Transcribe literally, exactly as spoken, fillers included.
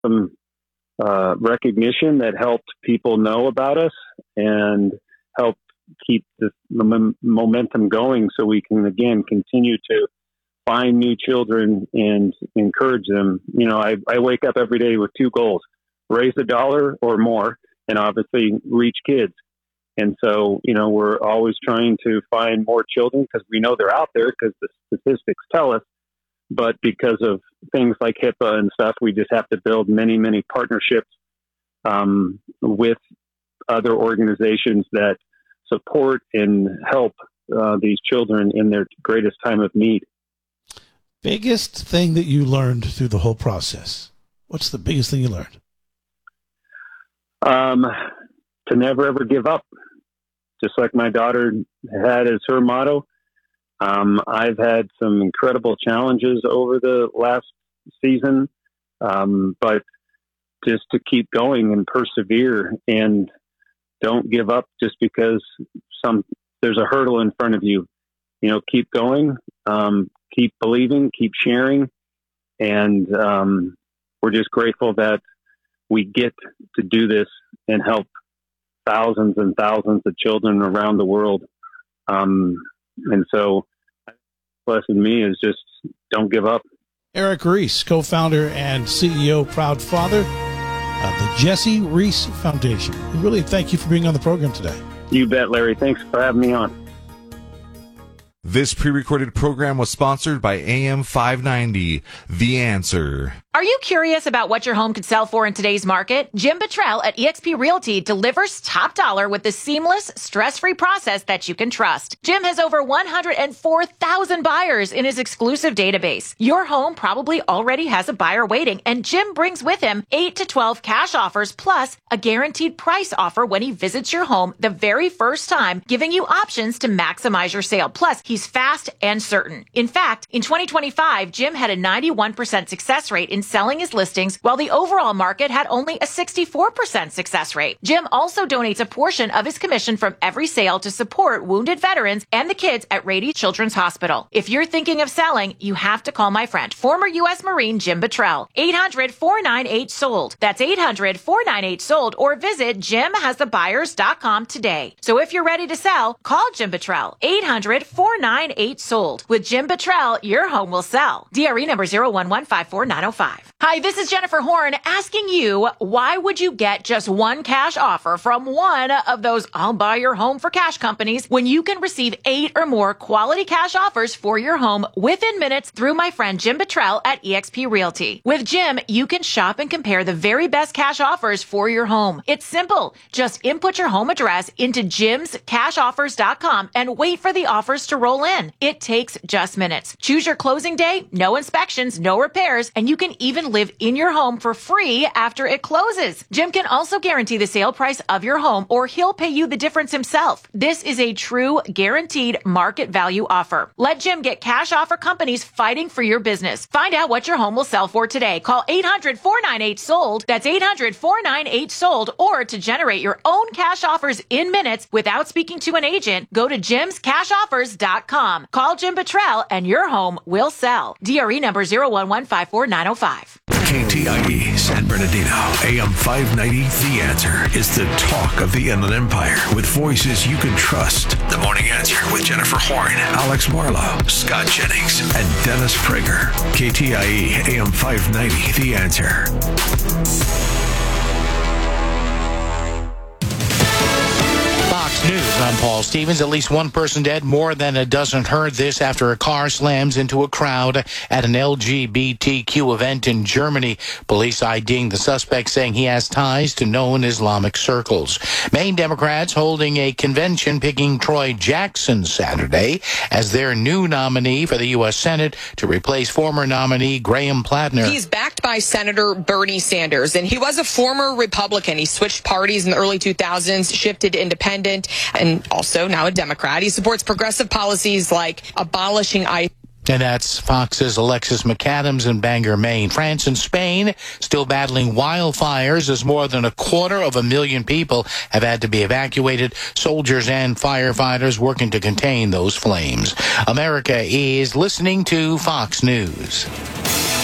some uh, recognition that helped people know about us and helped keep this mom- momentum going so we can, again, continue to find new children and encourage them. You know, I, I wake up every day with two goals: raise a dollar or more, and obviously reach kids. And so, you know, we're always trying to find more children because we know they're out there because the statistics tell us. But because of things like HIPAA and stuff, we just have to build many, many partnerships um, with other organizations that support and help uh, these children in their greatest time of need. Biggest thing that you learned through the whole process? What's the biggest thing you learned? Um, to never, ever give up. Just like my daughter had as her motto. Um, I've had some incredible challenges over the last season, um, but just to keep going and persevere and don't give up just because some there's a hurdle in front of you. You know, keep going, um, keep believing, keep sharing, and um, we're just grateful that we get to do this and help thousands and thousands of children around the world. Um, and so, lesson me is just don't give up. Eric Ries, co-founder and C E O, proud father of the Jesse Ries Foundation. We really thank you for being on the program today. You bet, Larry. Thanks for having me on. This pre-recorded program was sponsored by A M five ninety, The Answer. Are you curious about what your home could sell for in today's market? Jim Buttrell at eXp Realty delivers top dollar with the seamless, stress-free process that you can trust. Jim has over one hundred four thousand buyers in his exclusive database. Your home probably already has a buyer waiting, and Jim brings with him eight to twelve cash offers plus a guaranteed price offer when he visits your home the very first time, giving you options to maximize your sale. Plus, he's fast and certain. In fact, in twenty twenty-five, Jim had a ninety-one percent success rate in selling his listings, while the overall market had only a sixty-four percent success rate. Jim also donates a portion of his commission from every sale to support wounded veterans and the kids at Rady Children's Hospital. If you're thinking of selling, you have to call my friend, former U S Marine Jim Buttrell. eight hundred, four nine eight, sold. That's eight hundred, four nine eight, sold, or visit jim has the buyers dot com today. So if you're ready to sell, call Jim Buttrell. eight hundred, four nine eight, sold. With Jim Buttrell, your home will sell. D R E number zero one one five four nine zero five. Hi, this is Jennifer Horn asking you, why would you get just one cash offer from one of those I'll buy your home for cash companies when you can receive eight or more quality cash offers for your home within minutes through my friend Jim Buttrell at eXp Realty? With Jim, you can shop and compare the very best cash offers for your home. It's simple. Just input your home address into jims cash offers dot com and wait for the offers to roll in. It takes just minutes. Choose your closing day, no inspections, no repairs, and you can even live in your home for free after it closes. Jim can also guarantee the sale price of your home, or he'll pay you the difference himself. This is a true guaranteed market value offer. Let Jim get cash offer companies fighting for your business. Find out what your home will sell for today. Call eight hundred, four nine eight, sold. That's eight hundred, four nine eight, sold. Or to generate your own cash offers in minutes without speaking to an agent, go to jims cash offers dot com. Call Jim Buttrell and your home will sell. D R E number zero one one five four nine zero five. K T I E San Bernardino, A M five ninety, The Answer is the talk of the Inland Empire with voices you can trust. The Morning Answer with Jennifer Horn, Alex Marlowe, Scott Jennings, and Dennis Prager. K T I E, A M five ninety, The Answer. Fox News, I'm Paul Stevens. At least one person dead, more than a dozen hurt. This after a car slams into a crowd at an L G B T Q event in Germany. Police IDing the suspect, saying he has ties to known Islamic circles. Maine Democrats holding a convention picking Troy Jackson Saturday as their new nominee for the U S Senate to replace former nominee Graham Plattner. He's backed by Senator Bernie Sanders, and he was a former Republican. He switched parties in the early two thousands, shifted to independent, and also now a Democrat. He supports progressive policies like abolishing ICE. And that's Fox's Alexis McAdams in Bangor, Maine. France and Spain still battling wildfires as more than a quarter of a million people have had to be evacuated. Soldiers and firefighters working to contain those flames. America is listening to Fox News.